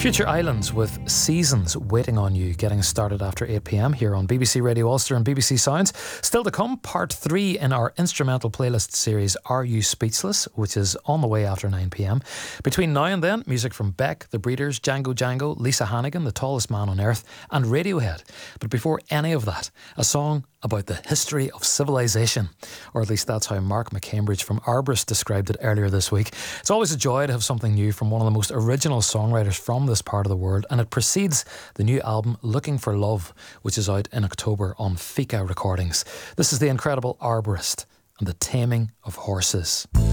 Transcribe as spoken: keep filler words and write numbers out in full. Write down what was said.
Future Islands with Seasons waiting on you, getting started after eight p.m. here on B B C Radio Ulster and B B C Sounds. Still to come, part three in our instrumental playlist series Are You Speechless, which is on the way after nine p.m. Between now and then, music from Beck, The Breeders, Django Django, Lisa Hannigan, The Tallest Man on Earth and Radiohead. But before any of that, a song about the history of civilization, or at least that's how Mark McCambridge from Arborist described it earlier this week. It's always a joy to have something new from one of the most original songwriters from this part of the world, and it precedes the new album Looking for Love, which is out in October on Fika Recordings. This is the incredible Arborist and the Taming of Horses.